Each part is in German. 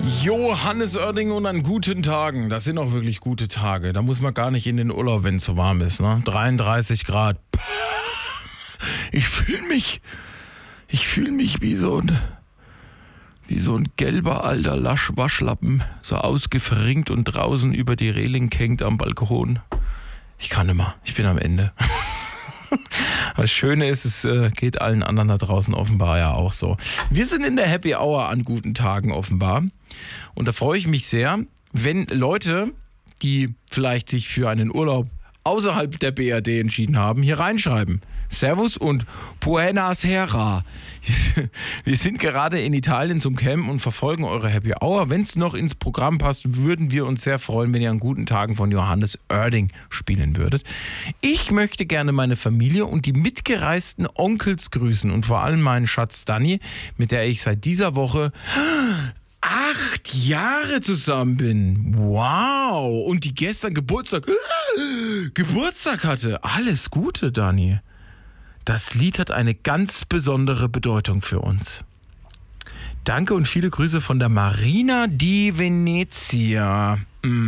Johannes Oerding und an guten Tagen. Das sind auch wirklich gute Tage. Da muss man gar nicht in den Urlaub, wenn es so warm ist. Ne? 33 Grad. Ich fühle mich wie so ein gelber alter Waschlappen. So ausgefringt und draußen über die Reling hängt am Balkon. Ich kann nicht mehr. Ich bin am Ende. Das Schöne ist, es geht allen anderen da draußen offenbar ja auch so. Wir sind in der Happy Hour an guten Tagen offenbar. Und da freue ich mich sehr, wenn Leute, die vielleicht sich für einen Urlaub außerhalb der BRD entschieden haben, hier reinschreiben. Servus und Buenas Hera. Wir sind gerade in Italien zum Campen und verfolgen eure Happy Hour. Wenn es noch ins Programm passt, würden wir uns sehr freuen, wenn ihr an guten Tagen von Johannes Oerding spielen würdet. Ich möchte gerne meine Familie und die mitgereisten Onkels grüßen und vor allem meinen Schatz Dani, mit der ich seit dieser Woche 8 Jahre zusammen bin. Wow. Und die gestern Geburtstag hatte. Alles Gute, Dani. Das Lied hat eine ganz besondere Bedeutung für uns. Danke und viele Grüße von der Marina di Venezia.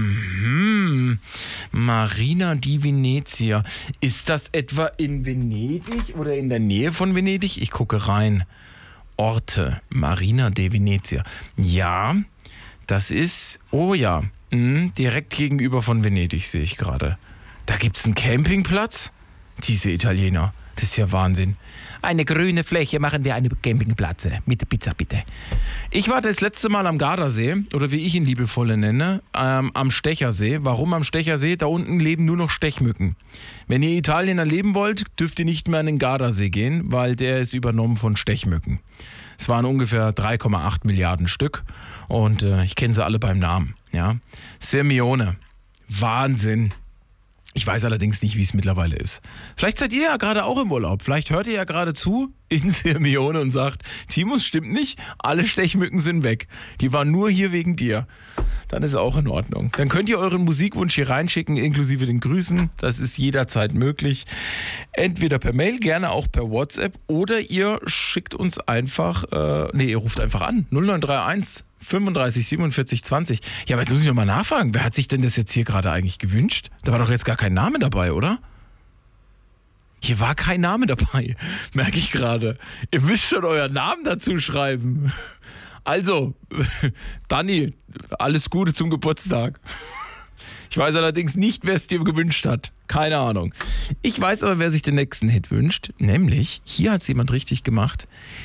Marina di Venezia. Ist das etwa in Venedig oder in der Nähe von Venedig? Ich gucke rein. Orte. Marina di Venezia. Ja, das ist, oh ja, direkt gegenüber von Venedig sehe ich gerade. Da gibt es einen Campingplatz? Diese Italiener. Das ist ja Wahnsinn. Eine grüne Fläche, machen wir eine Campingplatz mit Pizza bitte. Ich war das letzte Mal am Gardasee, oder wie ich ihn liebevoll nenne, am Stechersee. Warum am Stechersee? Da unten leben nur noch Stechmücken. Wenn ihr Italien erleben wollt, dürft ihr nicht mehr an den Gardasee gehen, weil der ist übernommen von Stechmücken. Es waren ungefähr 3,8 Milliarden Stück und ich kenne sie alle beim Namen. Ja? Sirmione. Wahnsinn. Ich weiß allerdings nicht, wie es mittlerweile ist. Vielleicht seid ihr ja gerade auch im Urlaub. Vielleicht hört ihr ja gerade zu in Sirmione und sagt, Timus, stimmt nicht, alle Stechmücken sind weg. Die waren nur hier wegen dir. Dann ist auch in Ordnung. Dann könnt ihr euren Musikwunsch hier reinschicken, inklusive den Grüßen. Das ist jederzeit möglich. Entweder per Mail, gerne auch per WhatsApp. Oder ihr schickt uns einfach, ihr ruft einfach an. 0931 35 47 20. Ja, aber jetzt muss ich nochmal nachfragen. Wer hat sich denn das jetzt hier gerade eigentlich gewünscht? Da war doch jetzt gar kein Name dabei, oder? Hier war kein Name dabei, merke ich gerade. Ihr müsst schon euren Namen dazu schreiben. Also, Dani, alles Gute zum Geburtstag. Ich weiß allerdings nicht, wer es dir gewünscht hat. Keine Ahnung. Ich weiß aber, wer sich den nächsten Hit wünscht. Nämlich, hier hat es jemand richtig gemacht.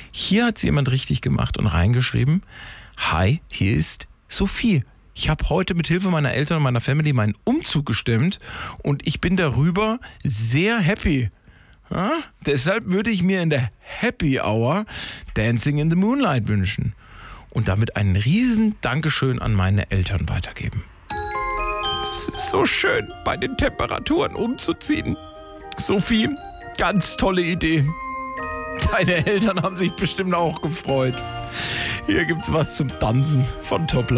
Und reingeschrieben: Hi, hier ist Sophie. Ich habe heute mit Hilfe meiner Eltern und meiner Family meinen Umzug gestemmt und ich bin darüber sehr happy. Ja? Deshalb würde ich mir in der Happy Hour Dancing in the Moonlight wünschen und damit einen riesen Dankeschön an meine Eltern weitergeben. Es ist so schön, bei den Temperaturen umzuziehen. Sophie, ganz tolle Idee. Deine Eltern haben sich bestimmt auch gefreut. Hier gibt's was zum Tanzen von Topla.